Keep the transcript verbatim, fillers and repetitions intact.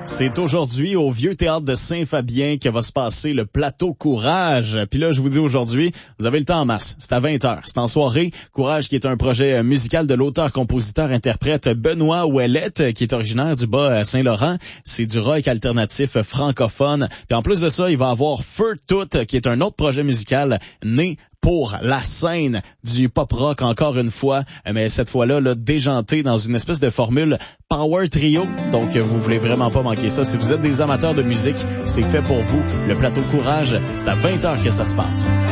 C'est aujourd'hui au Vieux Théâtre de Saint-Fabien que va se passer le Plateau Courage. Puis là, je vous dis aujourd'hui, vous avez le temps en masse. C'est à vingt heures. C'est en soirée. Courage qui est un projet musical de l'auteur-compositeur-interprète Benoît Ouellette, qui est originaire du Bas-Saint-Laurent. C'est du rock alternatif francophone. Puis en plus de ça, il va avoir Feu Tout, qui est un autre projet musical né pour la scène du pop-rock encore une fois, mais cette fois-là, là, déjanté dans une espèce de formule Power Trio. Donc, vous voulez vraiment pas manquer ça. Si vous êtes des amateurs de musique, c'est fait pour vous. Le Plateau Courage, c'est à vingt heures que ça se passe.